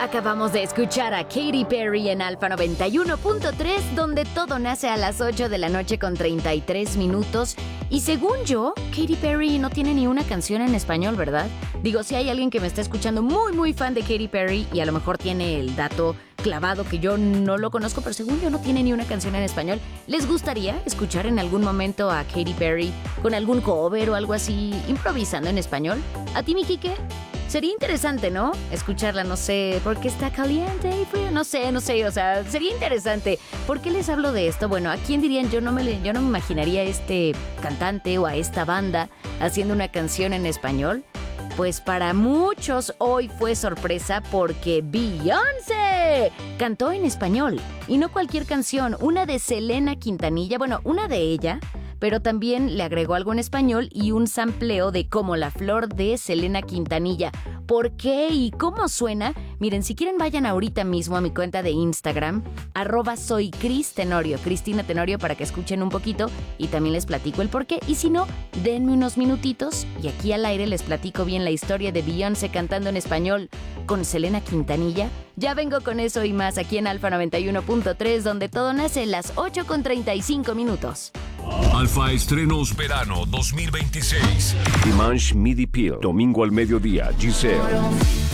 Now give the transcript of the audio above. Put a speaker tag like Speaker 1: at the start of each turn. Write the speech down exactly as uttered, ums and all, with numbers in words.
Speaker 1: Acabamos de escuchar a Katy Perry en Alfa noventa y uno punto tres, donde todo nace a las ocho de la noche con treinta y tres minutos. Y según yo, Katy Perry no tiene ni una canción en español, ¿verdad? Digo, si hay alguien que me está escuchando muy, muy fan de Katy Perry y a lo mejor tiene el dato clavado que yo no lo conozco, pero según yo no tiene ni una canción en español. ¿Les gustaría escuchar en algún momento a Katy Perry con algún cover o algo así, improvisando en español? ¿A ti, mi Quique? Sería interesante, ¿no? Escucharla, no sé, porque está caliente y frío, no sé, no sé, o sea, sería interesante. ¿Por qué les hablo de esto? Bueno, ¿a quién dirían? Yo no me, yo no me imaginaría a este cantante o a esta banda haciendo una canción en español. Pues para muchos hoy fue sorpresa porque Beyoncé cantó en español. Y no cualquier canción, una de Selena Quintanilla, bueno, una de ella, pero también le agregó algo en español y un sampleo de Como la flor de Selena Quintanilla. ¿Por qué y cómo suena? Miren, si quieren vayan ahorita mismo a mi cuenta de Instagram, arroba soy Cris Tenorio, Cristina Tenorio, para que escuchen un poquito y también les platico el por qué. Y si no, denme unos minutitos y aquí al aire les platico bien la historia de Beyoncé cantando en español con Selena Quintanilla. Ya vengo con eso y más aquí en Alfa noventa y uno punto tres, donde todo nace a las ocho con treinta y cinco minutos.
Speaker 2: Alfa Estrenos Verano dos mil veintiséis.
Speaker 3: Dimanche Midi Peel, domingo al mediodía, Giselle.